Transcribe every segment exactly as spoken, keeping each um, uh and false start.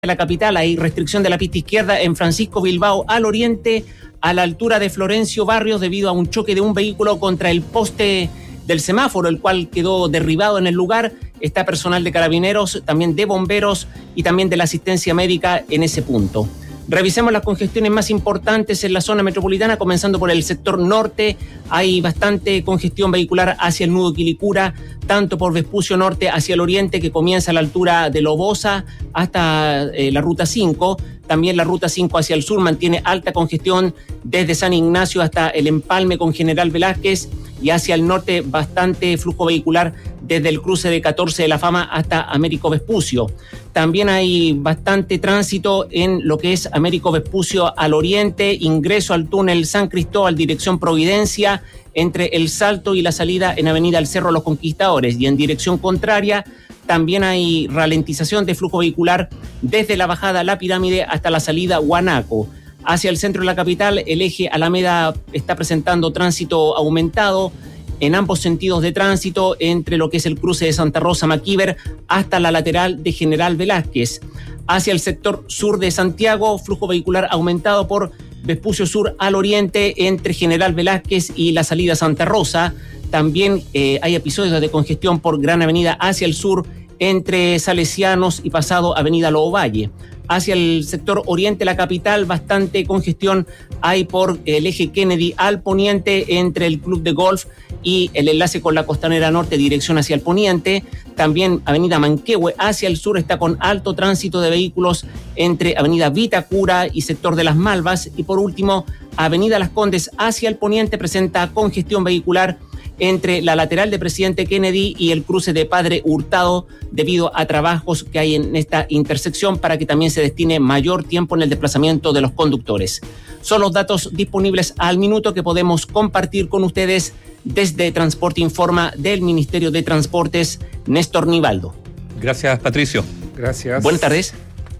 de la capital. Hay restricción de la pista izquierda en Francisco Bilbao al oriente, a la altura de Florencio Barrios, debido a un choque de un vehículo contra el poste del semáforo, el cual quedó derribado en el lugar. Está personal de carabineros, también de bomberos y también de la asistencia médica en ese punto. Revisemos las congestiones más importantes en la zona metropolitana, comenzando por el sector norte. Hay bastante congestión vehicular hacia el nudo Quilicura, tanto por Vespucio Norte hacia el oriente, que comienza a la altura de Lobosa hasta eh, la ruta cinco. También la ruta cinco hacia el sur mantiene alta congestión desde San Ignacio hasta el empalme con General Velázquez, y hacia el norte bastante flujo vehicular desde el cruce de catorce de la Fama hasta Américo Vespucio. También hay bastante tránsito en lo que es Américo Vespucio al oriente, ingreso al túnel San Cristóbal, dirección Providencia, entre el Salto y la salida en Avenida El Cerro Los Conquistadores, y en dirección contraria también hay ralentización de flujo vehicular desde la bajada La Pirámide hasta la salida Guanaco. Hacia el centro de la capital, el eje Alameda está presentando tránsito aumentado en ambos sentidos de tránsito, entre lo que es el cruce de Santa Rosa Maquíver hasta la lateral de General Velázquez. Hacia el sector sur de Santiago, flujo vehicular aumentado por Vespucio Sur al oriente, entre General Velázquez y la salida Santa Rosa. También eh, hay episodios de congestión por Gran Avenida hacia el sur, entre Salesianos y pasado Avenida Lobo Valle. Hacia el sector oriente de la capital, bastante congestión hay por el eje Kennedy al poniente, entre el Club de Golf y el enlace con la Costanera Norte, dirección hacia el poniente. También Avenida Manquehue hacia el sur está con alto tránsito de vehículos entre Avenida Vitacura y sector de Las Malvas. Y por último, Avenida Las Condes hacia el poniente presenta congestión vehicular entre la lateral de Presidente Kennedy y el cruce de Padre Hurtado, debido a trabajos que hay en esta intersección, para que también se destine mayor tiempo en el desplazamiento de los conductores. Son los datos disponibles al minuto que podemos compartir con ustedes desde Transporte Informa del Ministerio de Transportes. Néstor Nivaldo. Gracias, Patricio. Gracias. Buenas tardes.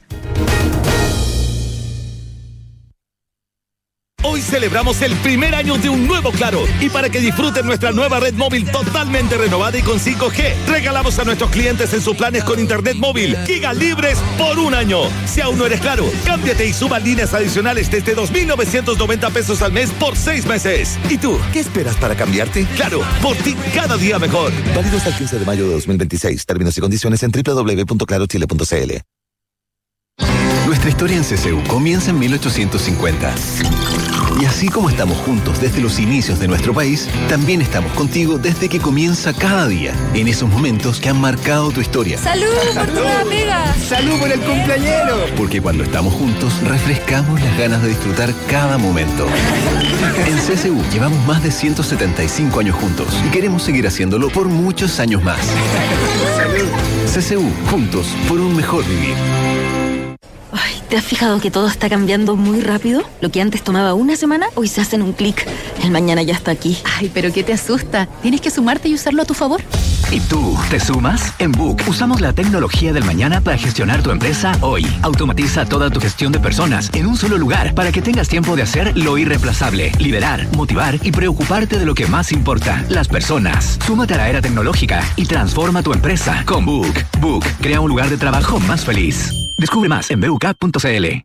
Hoy celebramos el primer año de un nuevo Claro, y para que disfruten nuestra nueva red móvil totalmente renovada y con cinco G, regalamos a nuestros clientes en sus planes con internet móvil gigas libres por un año. Si aún no eres Claro, cámbiate y suba líneas adicionales desde dos mil novecientos noventa pesos al mes por seis meses. ¿Y tú, qué esperas para cambiarte? Claro, por ti cada día mejor. Válido hasta el quince de mayo de dos mil veintiséis. Términos y condiciones en doble u doble u doble u punto claro chile punto c l. Nuestra historia en C C U comienza en mil ochocientos cincuenta. Y así como estamos juntos desde los inicios de nuestro país, también estamos contigo desde que comienza cada día, en esos momentos que han marcado tu historia. ¡Salud por tu nueva pega! ¡Salud por el cumpleañero! Porque cuando estamos juntos, refrescamos las ganas de disfrutar cada momento. En C C U llevamos más de ciento setenta y cinco años juntos y queremos seguir haciéndolo por muchos años más. ¡Salud! C C U, juntos por un mejor vivir. Ay, ¿te has fijado que todo está cambiando muy rápido? Lo que antes tomaba una semana, hoy se hace en un clic. El mañana ya está aquí. Ay, pero ¿qué te asusta? Tienes que sumarte y usarlo a tu favor. ¿Y tú, te sumas? En Book usamos la tecnología del mañana para gestionar tu empresa hoy. Automatiza toda tu gestión de personas en un solo lugar para que tengas tiempo de hacer lo irreemplazable, liderar, motivar y preocuparte de lo que más importa, las personas. Súmate a la era tecnológica y transforma tu empresa con Book. Book crea un lugar de trabajo más feliz. Descubre más en b u k punto c l.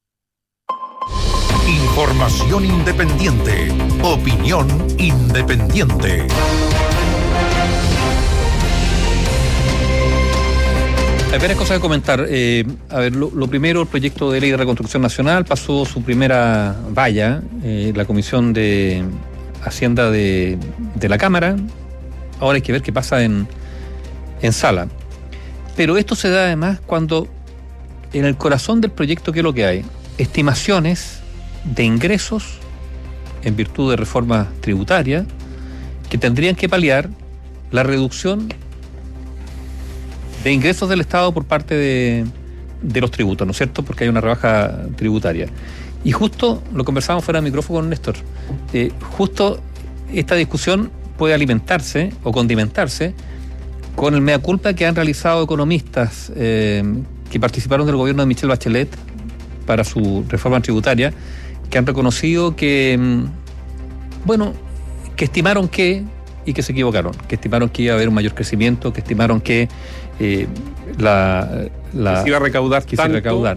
Información independiente. Opinión independiente. Hay varias cosas que comentar. Eh, a ver, lo, lo primero, el proyecto de ley de reconstrucción nacional pasó su primera valla, eh, la Comisión de Hacienda de, de la Cámara. Ahora hay que ver qué pasa en, en sala. Pero esto se da además cuando en el corazón del proyecto, ¿qué es lo que hay? Estimaciones de ingresos en virtud de reformas tributarias que tendrían que paliar la reducción de ingresos del Estado por parte de, de los tributos, ¿no es cierto? Porque hay una rebaja tributaria. Y justo, lo conversábamos fuera de micrófono con Néstor, eh, justo esta discusión puede alimentarse o condimentarse con el mea culpa que han realizado economistas eh, que participaron del gobierno de Michelle Bachelet para su reforma tributaria, que han reconocido que, bueno, que estimaron que y que se equivocaron, que estimaron que iba a haber un mayor crecimiento, que estimaron que eh, la, la que se iba a recaudar que tanto, se recaudar.